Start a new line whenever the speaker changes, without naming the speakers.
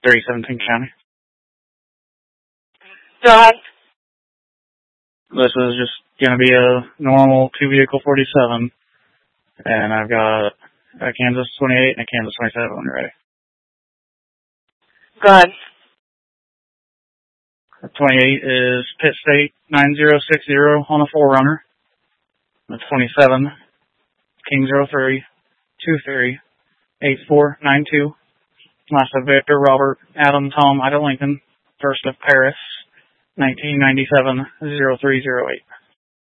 317 County.
Go ahead.
This is just going to be a normal 2-vehicle 47, and I've got a Kansas 28 and a Kansas 27 when you're ready.
Go ahead.
The 28 is Pitt State 9060 on a 4Runner. The 27, King 03 23 8492. Last of Victor, Robert, Adam, Tom, Ida, Lincoln. First of Paris 1997 0308.